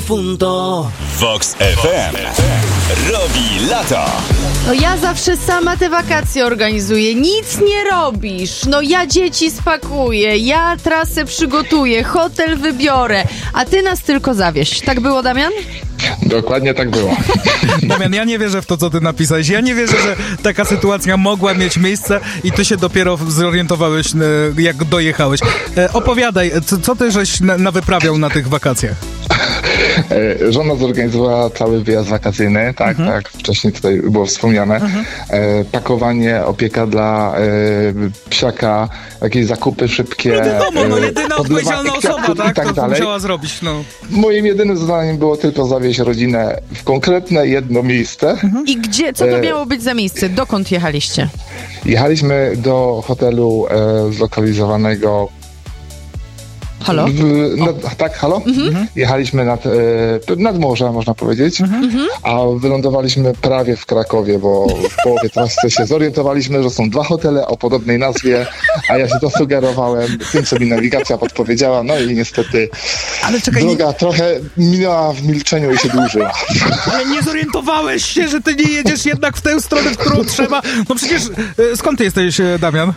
difunto. Vox FM robi lato. No ja zawsze sama te wakacje organizuję, nic nie robisz. No ja dzieci spakuję, ja trasę przygotuję, hotel wybiorę, a ty nas tylko zawieź. Tak było, Damian? Dokładnie tak było. Damian, ja nie wierzę w to, co ty napisałeś. Ja nie wierzę, że taka sytuacja mogła mieć miejsce i ty się dopiero zorientowałeś, jak dojechałeś. Opowiadaj, co ty żeś nawyprawiał na tych wakacjach? Żona zorganizowała cały wyjazd wakacyjny, tak, tak, wcześniej tutaj było wspomniane. Pakowanie, opieka dla psiaka, jakieś zakupy szybkie. No wiadomo, jedyna odpowiedzialna osoba, tak, tak to dalej. musiała zrobić, no. Moim jedynym zadaniem było tylko zawieźć rodzinę w konkretne jedno miejsce. I gdzie, co to miało być za miejsce? Dokąd jechaliście? Jechaliśmy do hotelu zlokalizowanego. Halo? Tak, halo? Jechaliśmy nad morze, można powiedzieć, a wylądowaliśmy prawie w Krakowie, bo w połowie trasy się zorientowaliśmy, że są dwa hotele o podobnej nazwie, a ja się zasugerowałem tym, co mi nawigacja podpowiedziała, no i niestety Ale czekaj, droga trochę minęła w milczeniu i się dłużyła. ale nie zorientowałeś się, że ty nie jedziesz jednak w tę stronę, w którą trzeba. No przecież, skąd ty jesteś, Damian?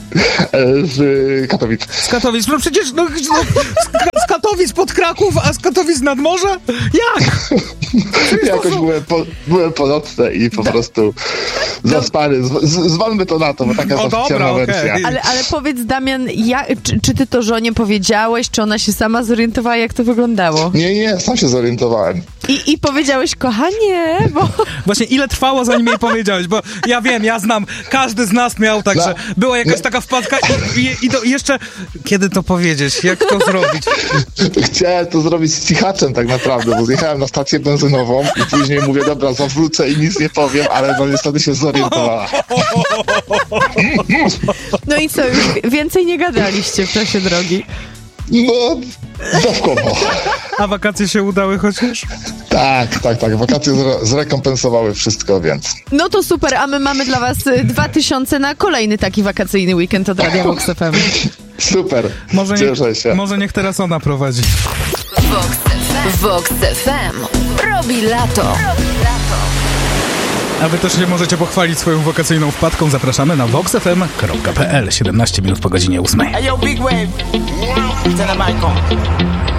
Z Katowic. Z Katowic. No przecież, z Katowic pod Kraków, a z Katowic nad morze? Jak? Jakoś byłem po nocce i po prostu zaspany. Zwalmy to na to, bo taka jest oficjalna wersja. Ale powiedz, Damian, czy ty to żonie powiedziałeś, czy ona się sama zorientowała, jak to wyglądało? Nie, sam się zorientowałem. I powiedziałeś, kochanie, bo... Właśnie ile trwało, zanim jej powiedziałeś, bo ja wiem, ja znam, każdy z nas miał, także była jakaś taka wpadka i to jeszcze, kiedy to powiedzieć, jak to zrobić? Chciałem to zrobić z cichaczem tak naprawdę, bo zjechałem na stację benzynową i później mówię, dobra, zawrócę i nic nie powiem, ale no niestety się zorientowała. No i co, już więcej nie gadaliście w czasie drogi? No, dawkowo. A wakacje się udały chociaż? Tak. Wakacje zrekompensowały wszystko, więc... No to super, a my mamy dla was 2000 na kolejny taki wakacyjny weekend od Radia Vox FM. Super, cieszę się. Może niech teraz ona prowadzi. Vox FM robi lato. A wy też się możecie pochwalić swoją wakacyjną wpadką. Zapraszamy na voxfm.pl. 17 minut po godzinie 8. Hey yo, big wave. Turn the mic on.